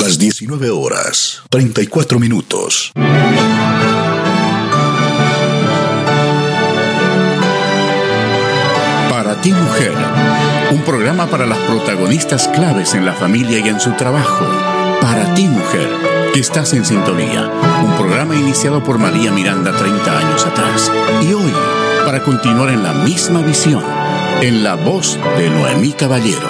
Las 19 horas, 34 minutos. Para ti, mujer, un programa para las protagonistas claves en la familia y en su trabajo. Para ti, mujer, que estás en sintonía. Un programa iniciado por María Miranda 30 años atrás. Y hoy, para continuar en la misma visión, en la voz de Noemí Caballero.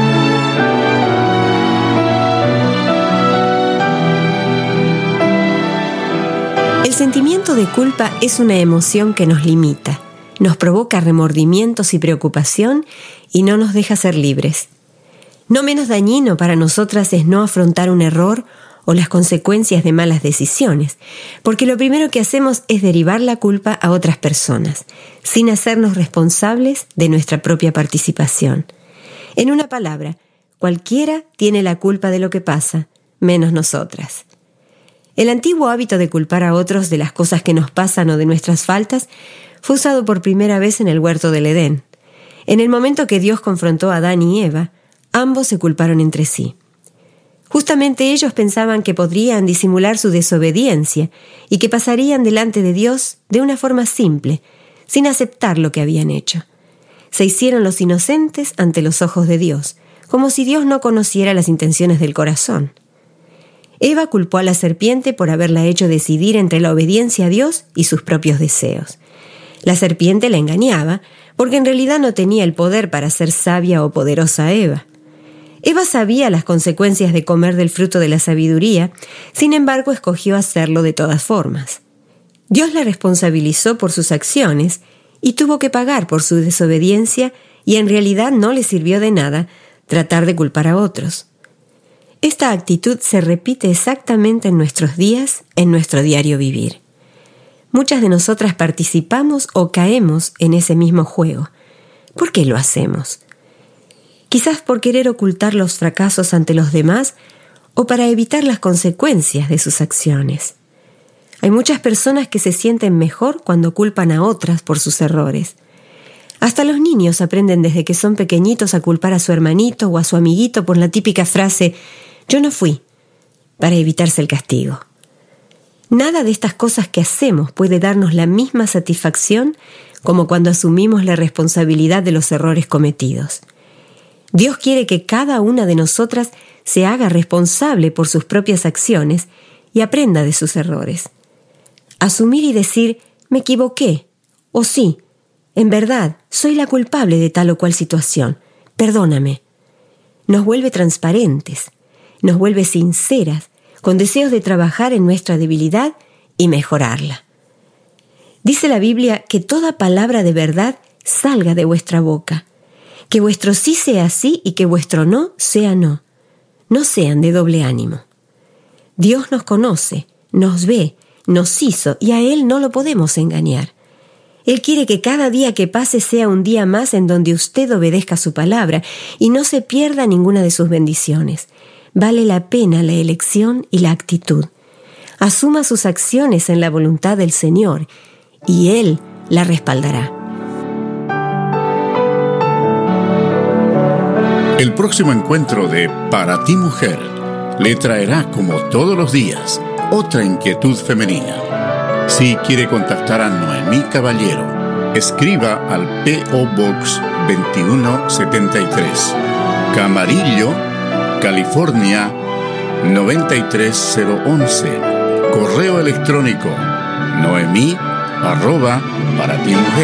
El sentimiento de culpa es una emoción que nos limita, nos provoca remordimientos y preocupación y no nos deja ser libres. No menos dañino para nosotras es no afrontar un error o las consecuencias de malas decisiones, porque lo primero que hacemos es derivar la culpa a otras personas, sin hacernos responsables de nuestra propia participación. En una palabra, cualquiera tiene la culpa de lo que pasa, menos nosotras. El antiguo hábito de culpar a otros de las cosas que nos pasan o de nuestras faltas fue usado por primera vez en el huerto del Edén. En el momento que Dios confrontó a Adán y Eva, ambos se culparon entre sí. Justamente ellos pensaban que podrían disimular su desobediencia y que pasarían delante de Dios de una forma simple, sin aceptar lo que habían hecho. Se hicieron los inocentes ante los ojos de Dios, como si Dios no conociera las intenciones del corazón. Eva culpó a la serpiente por haberla hecho decidir entre la obediencia a Dios y sus propios deseos. La serpiente la engañaba porque en realidad no tenía el poder para hacer sabia o poderosa a Eva. Eva sabía las consecuencias de comer del fruto de la sabiduría, sin embargo escogió hacerlo de todas formas. Dios la responsabilizó por sus acciones y tuvo que pagar por su desobediencia y en realidad no le sirvió de nada tratar de culpar a otros. Esta actitud se repite exactamente en nuestros días, en nuestro diario vivir. Muchas de nosotras participamos o caemos en ese mismo juego. ¿Por qué lo hacemos? Quizás por querer ocultar los fracasos ante los demás o para evitar las consecuencias de sus acciones. Hay muchas personas que se sienten mejor cuando culpan a otras por sus errores. Hasta los niños aprenden desde que son pequeñitos a culpar a su hermanito o a su amiguito por la típica frase «yo no fui», para evitarse el castigo. Nada de estas cosas que hacemos puede darnos la misma satisfacción como cuando asumimos la responsabilidad de los errores cometidos. Dios quiere que cada una de nosotras se haga responsable por sus propias acciones y aprenda de sus errores. Asumir y decir, me equivoqué, o sí, en verdad, soy la culpable de tal o cual situación, perdóname. Nos vuelve transparentes, nos vuelve sinceras, con deseos de trabajar en nuestra debilidad y mejorarla. Dice la Biblia que toda palabra de verdad salga de vuestra boca, que vuestro sí sea sí y que vuestro no sea no. No sean de doble ánimo. Dios nos conoce, nos ve, nos hizo y a Él no lo podemos engañar. Él quiere que cada día que pase sea un día más en donde usted obedezca su palabra y no se pierda ninguna de sus bendiciones. Vale la pena la elección y la actitud. Asuma sus acciones en la voluntad del Señor y Él la respaldará. El próximo encuentro de Para ti, mujer, le traerá, como todos los días, otra inquietud femenina. Si quiere contactar a Noemí Caballero, escriba al P.O. Box 2173, Camarillo, California 93011. Correo electrónico noemi@paratimujer.